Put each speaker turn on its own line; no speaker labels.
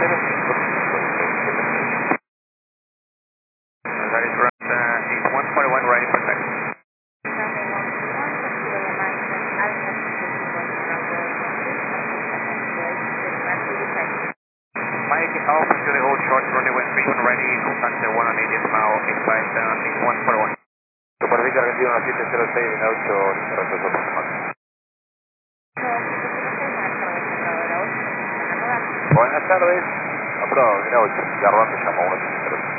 That is correct. It's 141 ready for taxi. Mike Alpha to the hold short runway 31 ready, contact the 1 on 80th mile, advise is 141.
Supervisa Argentina 706 de 8, retroceso máximo. Buenas tardes, aprobado, línea 8, ya Ron me llamó 1